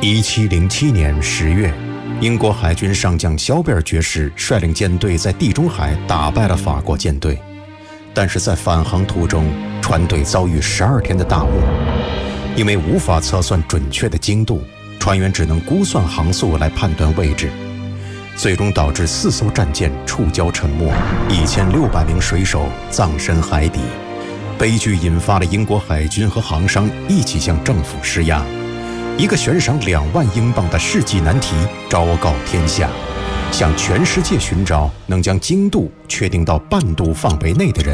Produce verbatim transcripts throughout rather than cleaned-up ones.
一七零七年十月，英国海军上将肖贝尔爵士率领舰队在地中海打败了法国舰队，但是在返航途中，船队遭遇十二天的大雾，因为无法测算准确的经度，船员只能估算航速来判断位置，最终导致四艘战舰触礁沉没，一千六百名水手葬身海底。悲剧引发了英国海军和航商一起向政府施压，一个悬赏两万英镑的世纪难题昭告天下，向全世界寻找能将经度确定到半度范围内的人。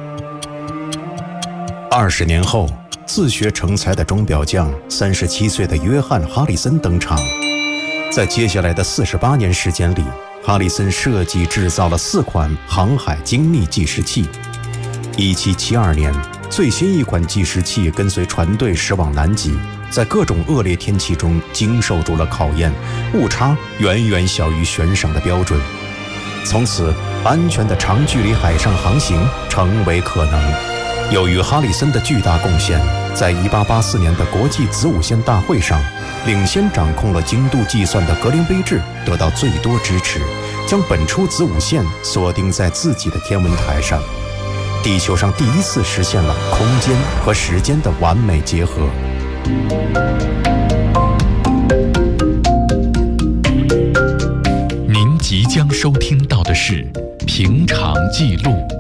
二十年后，自学成才的钟表匠三十七岁的约翰·哈里森登场。在接下来的四十八年时间里，哈里森设计制造了四款航海精密计时器。一七七二年，最新一款计时器跟随船队驶往南极，在各种恶劣天气中经受住了考验，误差远远小于悬赏的标准。从此，安全的长距离海上航行成为可能。由于哈里森的巨大贡献，在一八八四年的国际子午线大会上，领先掌控了经度计算的格林威治得到最多支持，将本初子午线锁定在自己的天文台上。地球上第一次实现了空间和时间的完美结合。 您即将收听到的是《平常记录》。